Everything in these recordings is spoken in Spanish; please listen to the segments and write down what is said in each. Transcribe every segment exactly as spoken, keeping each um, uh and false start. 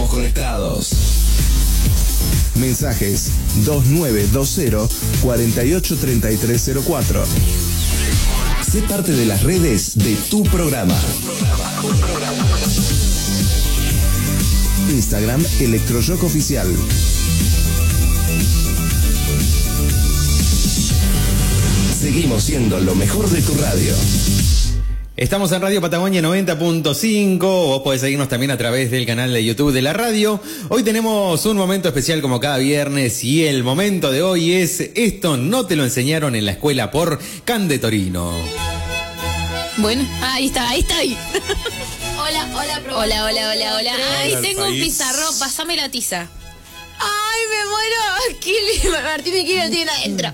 Estamos conectados. Mensajes dos nueve dos cero, cuatro ocho tres tres cero cuatro. Sé parte de las redes de tu programa. Instagram Electroshock Oficial. Seguimos siendo lo mejor de tu radio. Estamos en Radio Patagonia noventa punto cinco, vos podés seguirnos también a través del canal de YouTube de la radio. Hoy tenemos un momento especial como cada viernes y el momento de hoy es Esto no te lo enseñaron en la escuela por Cande Torino. Bueno, ahí está, ahí está. Ahí. Hola, hola, profe. Hola, hola, hola, hola. Ay, tengo un pizarrón, pasame la tiza. Ay, me muero. Kili, Martín me quiere tiene adentro.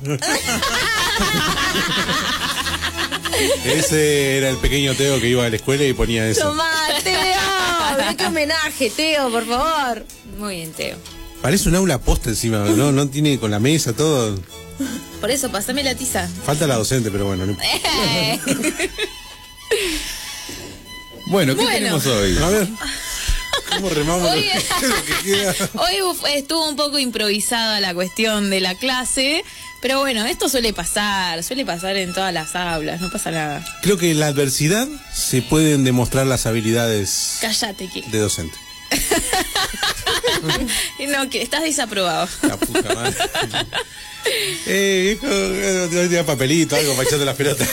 Ese era el pequeño Teo que iba a la escuela y ponía eso. Tomá, Teo. Mirá qué homenaje, Teo, por favor. Muy bien, Teo. Parece un aula posta encima, ¿no? No tiene con la mesa, todo. Por eso, pasame la tiza. Falta la docente, pero bueno. No... Bueno, ¿qué bueno. tenemos hoy? A ver. ¿Cómo remamos Hoy, lo que queda? Hoy estuvo un poco improvisada la cuestión de la clase. Pero bueno, esto suele pasar, suele pasar en todas las aulas, no pasa nada. Creo que en la adversidad se pueden demostrar las habilidades Cállate, Kili. de docente. No, que estás desaprobado. La puta madre. Eh, hijo, no tenía papelito, algo para echarte las pelotas.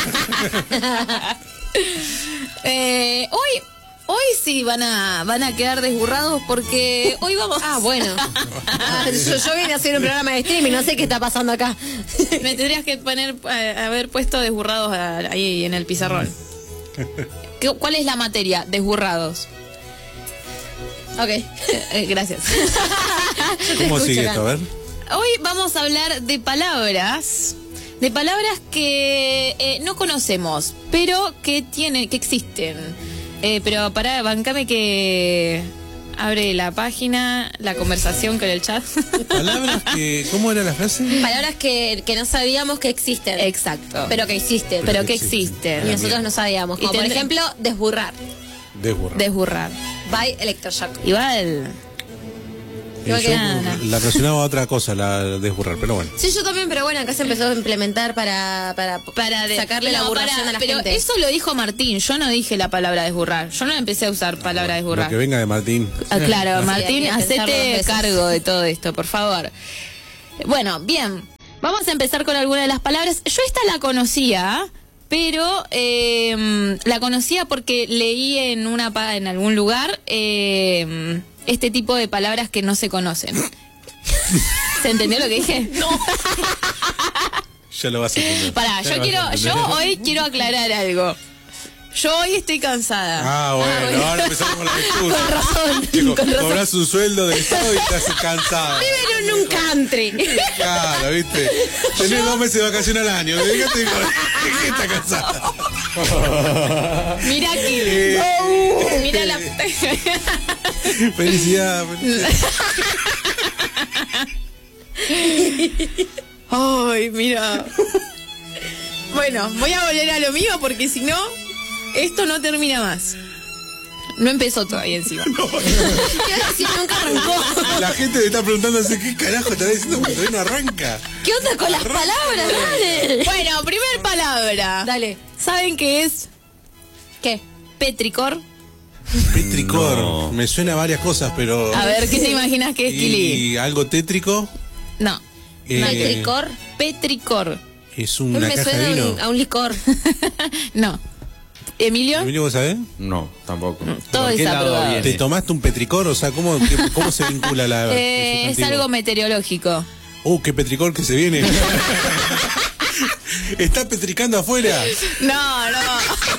eh, hoy... Hoy sí van a van a quedar desburrados porque hoy vamos... Ah, bueno. Ah, yo, yo vine a hacer un programa de streaming, no sé qué está pasando acá. Me tendrías que poner, eh, haber puesto desburrados ahí en el pizarrón. ¿Qué, ¿Cuál es la materia? Desburrados. Ok, eh, gracias. ¿Cómo sigue esto? A ver. Hoy vamos a hablar de palabras... De palabras que eh, no conocemos, pero que tienen, que existen. Eh, pero pará, bancame que abre la página, la conversación con el chat. Palabras que... ¿Cómo era la frase? Palabras que, que no sabíamos que existen. Exacto. Pero que existen. Pero, Pero que que existen. existen. Y nosotros no sabíamos. Como Y por tendré- ejemplo, desburrar. Desburrar. Desburrar. By Electroshock. Igual. Eh, Igual yo que nada. la relacionaba a otra cosa, la desburrar, pero bueno. Sí, yo también, pero bueno, acá se empezó a implementar para, para, Para de- sacarle la No, burración para- a la pero gente. eso lo dijo Martín. Yo no dije la palabra desburrar. Yo no empecé a usar palabra Lo desburrar. que venga de Martín. Ah, claro, Sí, Martín, hay que pensarlo dos hacete veces. cargo de todo esto, por favor. Bueno, bien. Vamos a empezar con alguna de las palabras. Yo esta la conocía, pero eh, la conocía porque leí en una pa- en algún lugar eh, este tipo de palabras que no se conocen. ¿Se entendió lo que dije? No. Ya lo vas a entender. Pará, Ya yo lo vas a quiero, entender. yo hoy quiero aclarar algo. Yo hoy estoy cansada. Ah, bueno, ahora empezamos con la excusa. Con razón, Que co- con razón. Cobras un sueldo del Estado y estás cansada. Viven en un country. Claro, ¿viste? Tenés dos meses de vacaciones al año. Fíjate, ¿qué está cansada? Mira aquí. Eh. Mira la. Felicidad. felicidad. Ay, mira. Bueno, voy a volver a lo mío porque si no, esto no termina más. No empezó todavía encima. Si nunca arrancó. La gente le está preguntando ¿qué carajo está diciendo que todavía no arranca? ¿Qué onda con las palabras? Dale. Bueno, primer palabra. Dale. ¿Saben qué es? ¿Qué? Petricor. Petricor. No. Me suena a varias cosas, pero... A ver, ¿qué te imaginas que es, Kili? ¿Y algo tétrico? No. Eh, Petricor. Petricor. Es A mí una me caja de suena a vino. un, a un licor. No. ¿Emilio? ¿Emilio, vos sabés? No, tampoco. Todo ¿Por qué lado desaprobado. viene? ¿Te tomaste un petricor? O sea, ¿cómo, qué- cómo se vincula la... Eh, el es sustantivo? algo meteorológico. Uh, qué petricor que se viene. ¿Está petricando afuera? No, no.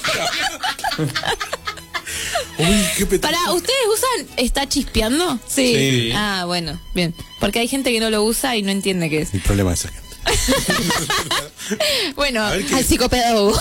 Uy, qué petricor. Para, ¿ustedes usan está chispeando? Sí. Sí. Ah, bueno, bien. Porque hay gente que no lo usa y no entiende qué es. El problema de esa gente. Bueno, A ver qué- Al psicopedagogo.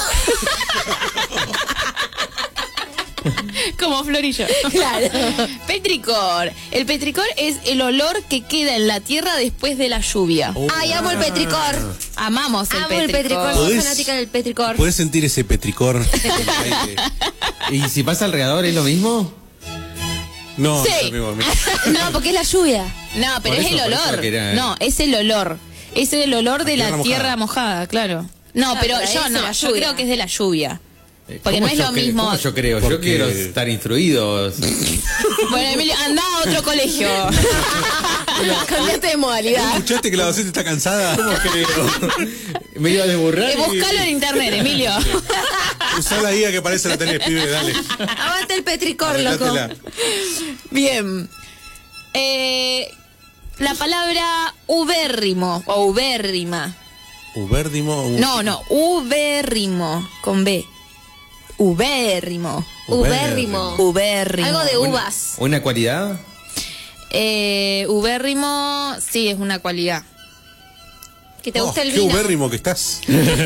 como Florillo. Claro. Petricor. El petricor es el olor que queda en la tierra después de la lluvia. Oh. Ay, amo el petricor. Amamos el Amo petricor. el petricor. Soy ¿Podés- fanática del petricor. ¿Puedes sentir ese petricor? ¿Y si pasa alrededor es lo mismo? No, Sí. no, amigo, amigo. No, porque es la lluvia. No, pero Por es eso, el por eso olor. quería- No, es el olor. Es el olor de tierra la mojada. tierra mojada, claro. No, Claro, pero pero yo es no, la yo lluvia. creo que es de la lluvia. Eh, Porque ¿cómo no es yo lo cre- mismo. ¿cómo yo creo? Yo Porque- quiero estar instruido. Bueno, Emilio, anda a otro colegio. Cambiaste de modalidad. ¿Escuchaste que la docente está cansada? ¿Cómo creo? Me iba a desburrar. Eh, y- Búscalo en internet, Emilio. Usá la guía que parece la tenés, pibe, dale. Aguante el petricor, loco. Arreglátela. Bien. Eh, la palabra ubérrimo o ubérrima. Ubérdimo. u- No, no, ubérrimo con B. Ubérrimo. Ubérrimo. Ubérrimo. Algo de uvas. ¿Una cualidad? Eh, ubérrimo, sí, es una cualidad. Que te Oh, gusta el qué vino. ubérrimo que estás.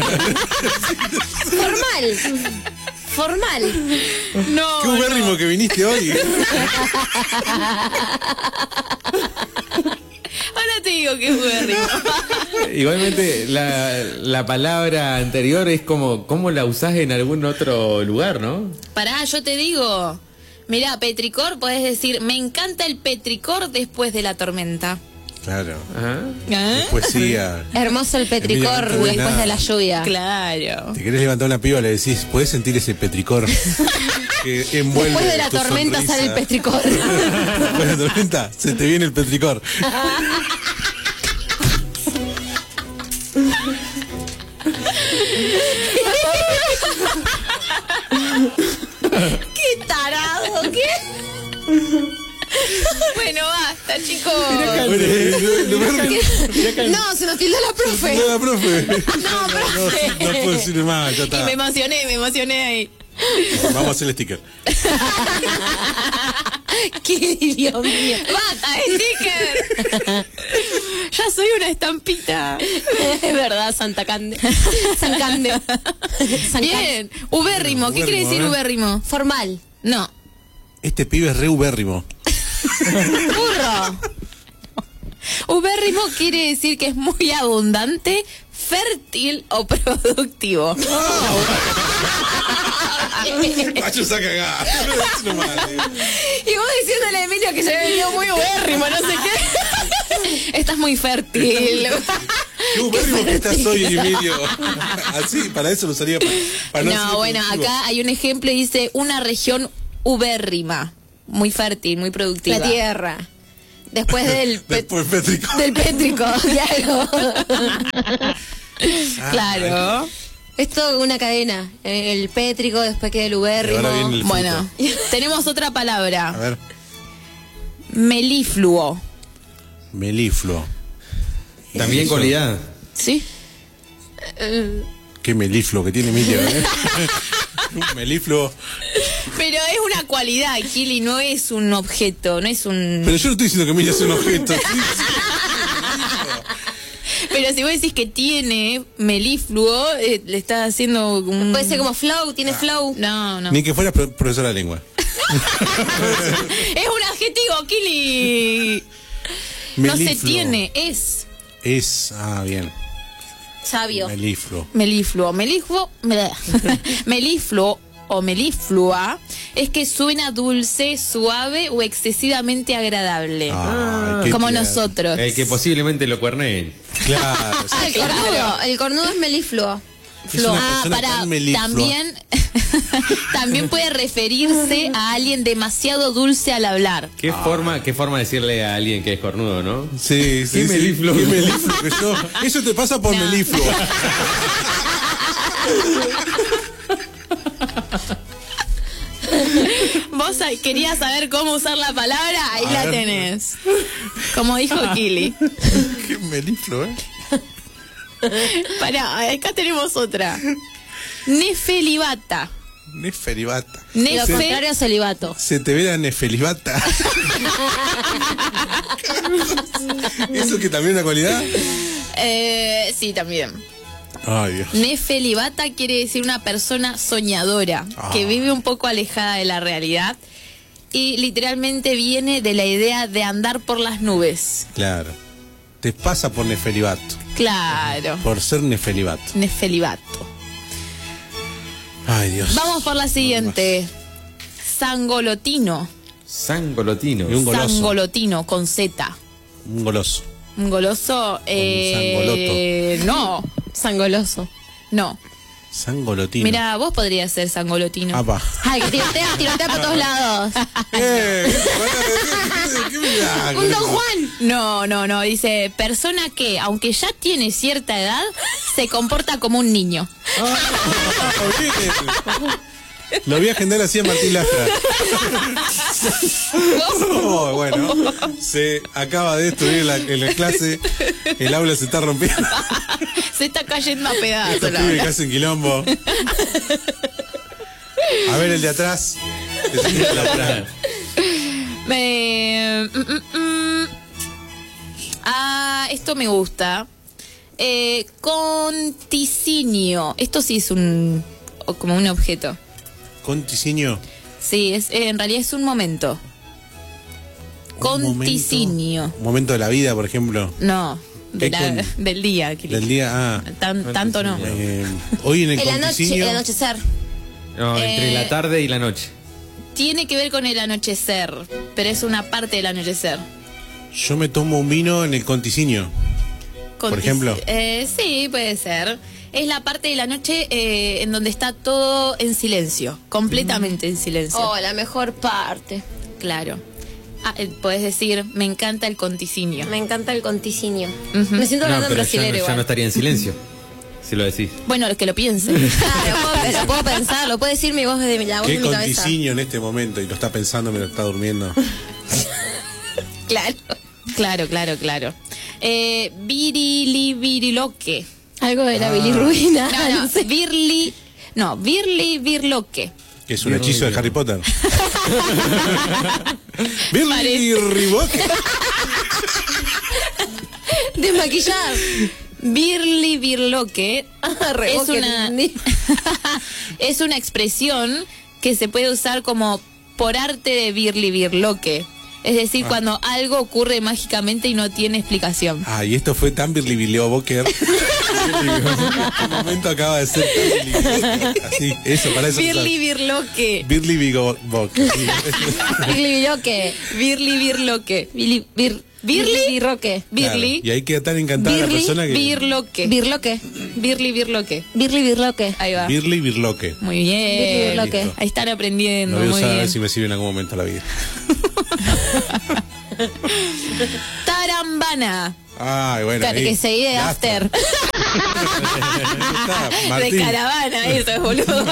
Formal. Formal. No. Qué ubérrimo que viniste hoy. Ahora te digo que es ubérrimo. Igualmente, la, la palabra anterior es como, ¿cómo la usás en algún otro lugar, no? Pará, yo te digo. Mirá, petricor, podés decir, me encanta el petricor después de la tormenta. Claro. Ajá. ¿Eh? Poesía. Hermoso el petricor Emilio, no tenés después nada. de la lluvia. Claro. Te querés levantar una piba, le decís, ¿puedes sentir ese petricor que envuelve Después de la tu tormenta sonrisa? sale el petricor. Después de la tormenta se te viene el petricor. ¡Qué tarado! ¿Qué? Bueno, basta, chicos. Bueno, lo- lo peor que- No, se nos tildó la profe. No, profe. No, profe. No, no puedo decir más, ya Y me está. emocioné, me emocioné ahí. Vamos a hacer el sticker. Qué Dios mío. ¡Basta, sticker! Ya soy una estampita. Es verdad, Santa Cande. San Cande. San Bien, ubérrimo. ¿Qué Ubérrimo, quiere decir ¿eh? ubérrimo? Formal. No. Este pibe es re ubérrimo. Burro. Ubérrimo quiere decir que es muy abundante, fértil o productivo. Vayos a cagar. No más, digo. Y vos diciéndole a Emilio que se había venido muy ubérrimo, no sé qué. Estás muy fértil. Qué ubérrimo que estás hoy, Emilio. Así, para eso lo usaría para, para no No, ser bueno, productivo. acá hay un ejemplo y dice una región ubérrima. Muy fértil, muy productiva. La tierra. Después del, pe- Después petricor. del pétrico, claro. Claro. Es todo una cadena. El pétrico, después queda el ubérrimo. Y ahora viene el- Bueno, tenemos otra A palabra. ver, Melifluo. melifluo. También Eso. cualidad. ¿Sí? Qué melifluo que tiene Emilio, ¿eh? Un melifluo. Pero es una cualidad, Kili, no es un objeto, no es un... Pero yo no estoy diciendo que Emilio es un objeto. ¿Sí? Pero si vos decís que tiene melifluo, eh, le estás haciendo un... Puede ser como flow, tiene flow. No, no. Ni que fuera pro- profesora de lengua. Es un adjetivo, Kili. No se Melifluo. tiene, es Es, ah, bien. Sabio. Melifluo. melifluo. Melifluo, melifluo o meliflua es que suena dulce, suave o excesivamente agradable. Ay, qué como tierno. nosotros. El que posiblemente lo cuerneen. Claro. sí. Ah, el cornudo. El cornudo es melifluo. Es una Ah, persona para, tan meliflua. también, también puede referirse a alguien demasiado dulce al hablar. ¿Qué forma, qué forma de decirle a alguien que es cornudo, no? Sí, sí, Qué sí. melifluo. Qué melifluo que yo. Eso te pasa por No. melifluo. Vos ahí querías saber cómo usar la palabra, ahí A la ver. tenés. Como dijo Kili. Qué melifluo, ¿eh? Pará, acá tenemos otra. Nefelibata. Nefelibata. Lo Nefe, contrario a celibato. Se te ve la nefelibata. ¿Eso que también es una cualidad? eh, sí, también. Ay, Dios. Nefelibata quiere decir una persona soñadora, Ah. que vive un poco alejada de la realidad y literalmente viene de la idea de andar por las nubes. Claro. Te pasa por nefelibato. Claro, Por ser nefelibato. Nefelibato. Ay, Dios. Vamos por la siguiente. Sangolotino. Sangolotino. Y un goloso. Sangolotino, con Z. Un goloso. Un goloso. Eh, no, Sangoloso. no. Sangolotino. Mira, vos podrías ser sangolotino. Apa. Ay, que tirotea, tirotea para todos lados. Eh, ¿qué- qué milagro? Un Don Juan. No, no, no. Dice, persona que, aunque ya tiene cierta edad, se comporta como un niño. Ah, bien. Lo voy a agendar así a Martín Lastra. Oh, bueno, se acaba de destruir la, en la clase. El aula se está rompiendo. Se está cayendo a pedazos. Estos la pibes que verdad. hacen quilombo. A ver el de atrás. Decime el de atrás. Me- mm, mm, mm. Ah, esto me gusta. Eh, conticinio. Esto sí es un o como un objeto. Conticinio. Sí, es eh, en realidad es un momento. Un Conticinio. momento, un momento de la vida, por ejemplo. No, de ¿Qué la- con- del día. Kili. Del día. Ah. Tan- tanto no. Eh, hoy en el El anoche, conticinio. el anochecer. No, entre Eh, la tarde y la noche. Tiene que ver con el anochecer, pero es una parte del anochecer. Yo me tomo un vino en el conticinio. Por Contis- ejemplo. Eh, sí, puede ser. Es la parte de la noche eh, en donde está todo en silencio, completamente en silencio. Oh, la mejor parte. Claro. Ah, eh, podés decir, me encanta el conticinio. Me encanta el conticinio. Ujú. Me siento No, hablando en pero ya brasilero no, ya igual. no estaría en silencio. Si lo decís. Bueno, los que lo piensen. Claro, puedo, lo puedo pensar, lo puede decir mi voz de mi, la voz ¿Qué de mi cabeza. conticinio en este momento? Y lo está pensando mientras está durmiendo. Claro. Claro, claro, claro. Eh, viriliviriloque. Algo de la Ah. bilirruina. No, no, no sé. virli, no, virli virloque. Que es un hechizo de Harry Potter. Billy Riboque. Desmaquillar. Virli virloque Ah, re, es vos que una entendí. es una expresión que se puede usar como por arte de virli virloque. Es decir, cuando algo ocurre mágicamente y no tiene explicación. Ah, y esto fue tan Birli Bileo Boker. En este momento acaba de ser tan Birli. Así, eso, para eso. Virli virloque. Birli Bigo Boker. Bilirroque. Virli virloque. Virli vir, Virli Birroque. Virli Y ahí queda tan encantada la Virli persona que. virloque. Birloque. Virli virloque. Birli Birloque. Ahí va. Birli Birloque. Muy bien. Virli virloque. Listo. Ahí están aprendiendo. Lo voy a Muy usar a ver bien. si me sirve en algún momento la vida. Tarambana. Ay, bueno. Espérate ahí. que seguí de Ya after. está. Está, De Martín. caravana, eso es boludo.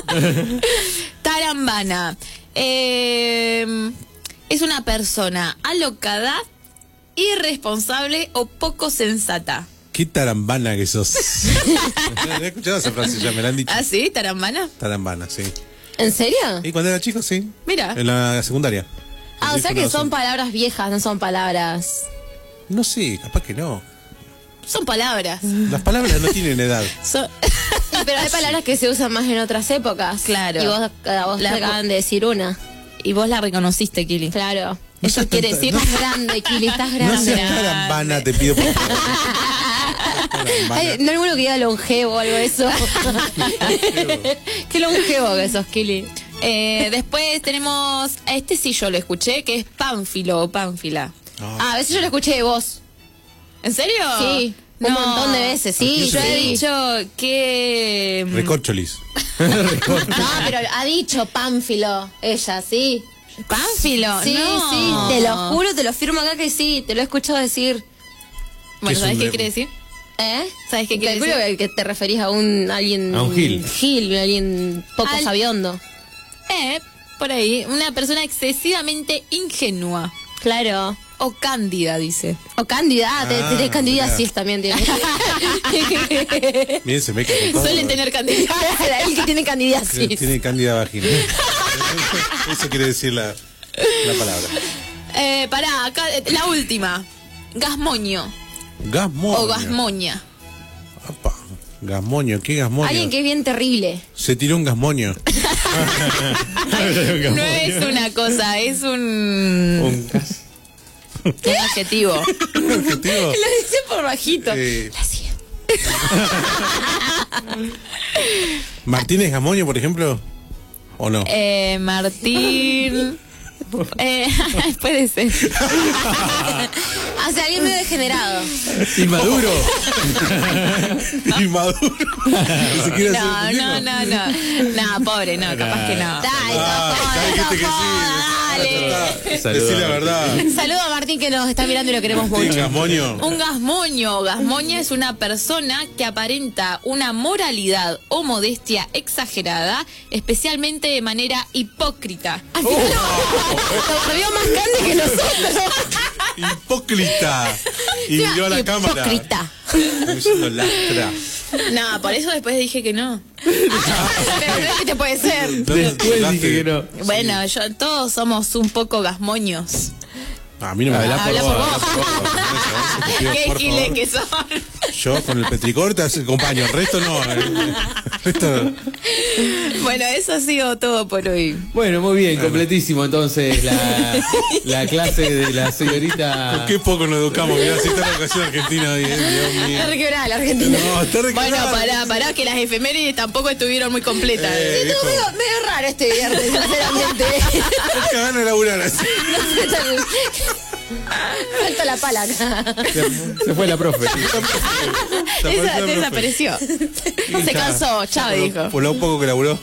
Tarambana. Eh, es una persona alocada, irresponsable o poco sensata. Qué tarambana que sos. ¿He escuchado esa frase? Ya me la han dicho. ¿Ah, sí? ¿Tarambana? Tarambana, sí. ¿En serio? Y cuando era chico, sí. Mira. En la secundaria. Ah, o Sí, sea fue que una son docente. palabras viejas, no son palabras. No sé, capaz que no. Son palabras. Las palabras no tienen edad. Son- Pero hay palabras que se usan más en otras épocas. Claro. Y vos, a vos La- te acaban de decir una. y vos la reconociste, Kili. Claro. No Eso seas quiere tanta- decir... no- Estás grande, Kili, estás No grande. seas tarambana, te pido por favor. Ay, Tarambana. no hay alguno que diga longevo o algo de eso. Qué longevo que sos, Kili. Eh, después tenemos... a este sí yo lo escuché, que es Pánfilo o Pánfila. Ah, a veces yo lo escuché de vos. ¿En serio? Sí, un No. montón de veces, sí. Yo he sí. dicho que... mm, Recorcholis. No, pero ha dicho Pánfilo, ella, sí. ¿Pánfilo? Sí, No. sí, te lo juro, te lo firmo acá que sí, te lo he escuchado decir. Bueno, es ¿sabes un qué re- quiere decir? ¿Eh? ¿Sabes qué quiere Calculo decir? que que te referís a un alguien... A un gil. Gil, alguien poco Al- sabiondo. Eh, por ahí. Una persona excesivamente ingenua. Claro. O cándida, dice. O candida, te- Ah, tenés candidiasis mirá. también tiene. Miren, se me cae con todo. Suelen tener candida. El que tiene candidiasis. Tiene cándida vagina. Eso quiere decir la, la palabra. Eh, pará, acá, eh, la última. Gasmoño. Gasmoño. O gasmoña. Apa, gasmoño, ¿qué gasmoño? Alguien que es bien terrible. Se tiró un gasmoño. No es una cosa, es un... Un cas- un adjetivo. Objetivo. Lo dice por bajito. Eh, La hacía. ¿Martínez Gasmoño, por ejemplo? ¿O no? Eh, Martín... Eh, puede ser. Hace alguien medio degenerado. Inmaduro. Inmaduro. Ni siquiera No, se no, no, no. No, pobre, no, capaz que no. Dale, Ah, no hay gente que dale. sí. Decí la verdad. Saludo a Martín que nos está mirando y lo queremos ¿Tienes mucho. gasmoño? Un gasmoño. Gasmoña es una persona que aparenta una moralidad o modestia exagerada, especialmente de manera hipócrita. Al final lo, lo vio más grande que nosotros. Hipócrita. Y miró a la cámara. Hipócrita. Como diciendo, lastra. No, por eso después dije que no. Pero no es que te puede ser. Después dije que no. Bueno, yo, todos somos un poco gasmoños. A mí no me Habla da por Habla vos. por Habla por vos. Qué Por giles favor. que son. Yo con el petricorte acompaño, el resto no. El resto... Bueno, eso ha sido todo por hoy. Bueno, muy bien, completísimo entonces la, la clase de la señorita. Qué poco nos educamos, mirá, si está la educación argentina hoy, eh, Dios mío. Está requebrada la Argentina. No, está Bueno, requebrada. pará, pará, que las efemérides tampoco estuvieron muy completas. Eh, Sí, estuvo medio, medio raro este viernes, sinceramente. Qué ganas de laburar así. Falta la pala acá. Se, se fue la profe. Esa desapareció. Se cansó, chao, dijo. Por lo poco que laburó.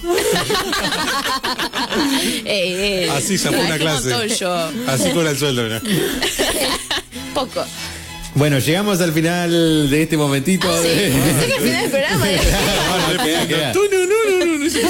Eh, eh, Así se fue una trabajé un clase. montón yo. Así cobra el sueldo, mirá. Poco. Bueno, llegamos al final de este momentito. Sí, de... sé que al final del programa. Queda, queda. Tú, no, no, no, no, no.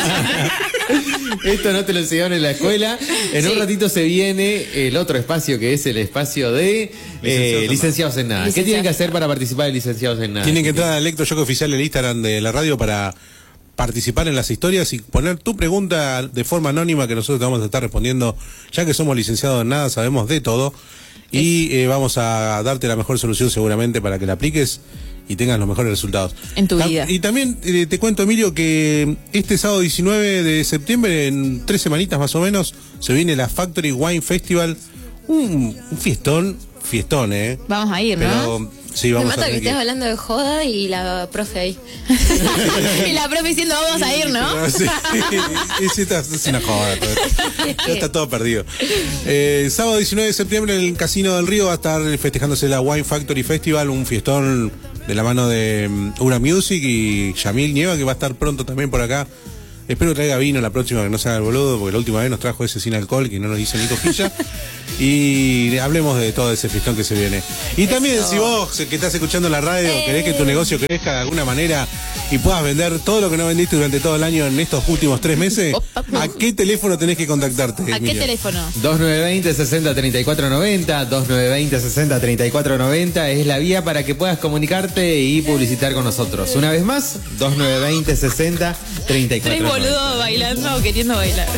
Esto no te lo enseñaron en la escuela. En un Sí. ratito se viene el otro espacio que es el espacio de eh, Licenciados en licenciados en nada. ¿Qué Licenciados. tienen que hacer para participar de licenciados en nada? Tienen que entrar al Electroshock oficial del Instagram de la radio para participar en las historias y poner tu pregunta de forma anónima que nosotros te vamos a estar respondiendo, ya que somos licenciados en nada, sabemos de todo y eh, vamos a darte la mejor solución seguramente para que la apliques y tengas los mejores resultados. En tu Ta- vida. Y también eh, te cuento, Emilio, que este sábado diecinueve de septiembre, en tres semanitas más o menos, se viene la Factory Wine Festival, un, un fiestón, fiestón, ¿eh? Vamos a ir, ¿no? Pero sí, Me vamos a mata que tener que estés ir. hablando de joda y la profe ahí. Y la profe diciendo vamos a ir, ¿no? Sí, sí, está- es una joda. todo. Ya está todo perdido. Eh, sábado diecinueve de septiembre en el Casino del Río va a estar festejándose la Wine Factory Festival, un fiestón de la mano de um, Ura Music y Yamil Nieva, que va a estar pronto también por acá. Espero que traiga vino la próxima, que no se haga el boludo, porque la última vez nos trajo ese sin alcohol, que no nos hizo ni cojilla. Y hablemos de todo ese fiestón que se viene. Y también, si vos que estás escuchando la radio, querés que tu negocio crezca de alguna manera y puedas vender todo lo que no vendiste durante todo el año en estos últimos tres meses, ¿a qué teléfono tenés que contactarte? ¿A qué Emilio? teléfono? dos nueve dos cero, seis cero tres cuatro nueve cero, dos nueve dos cero, seis cero tres cuatro nueve cero es la vía para que puedas comunicarte y publicitar con nosotros. Una vez más, dos nueve dos cero, seis cero tres cuatro Tres nueve cero. boludos bailando o queriendo bailar.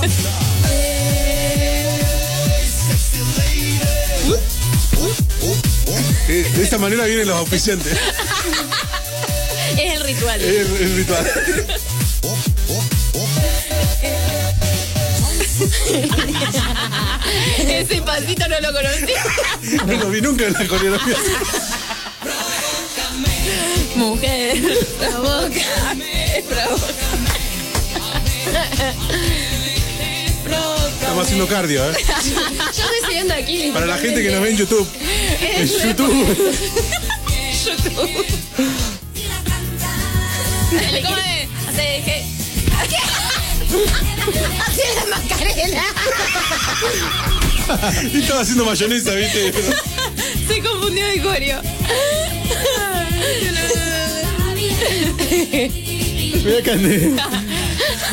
Eh, de esta manera vienen los auspiciantes. Es el ritual. Es el, el ritual. Ese pasito no lo conocí. No lo vi nunca en la coreografía. Mujer, provócame, provócame. Estamos haciendo cardio, ¿eh? Yo estoy siguiendo aquí. Para la gente que nos ve en YouTube. En YouTube. YouTube. ¿Cómo es? Hace que... Así es la Macarena. Y estaba haciendo mayonesa, ¿viste? Se confundió de coreo. Mira, Cande.